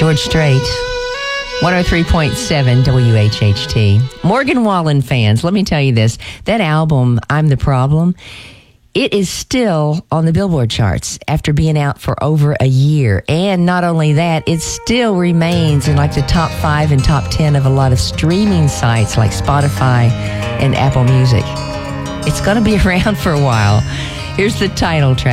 George Strait. 103.7 WHHT. Morgan Wallen fans, let me tell you this. That album, I'm the Problem, it is still on the Billboard charts after being out for over a year. And not only that, it still remains in like the top 5 and top 10 of a lot of streaming sites like Spotify and Apple Music. It's going to be around for a while. Here's the title track.